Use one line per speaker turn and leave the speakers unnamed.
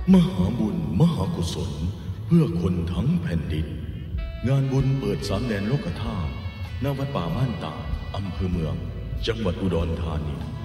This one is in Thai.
มหาบุญมหากุศลเพื่อคนทั้งแผ่นดินงานบุญเปิด3 แดนโลกธาตุณวัดป่าบ้านตาดอำเภอเมืองจังหวัดอุดรธานี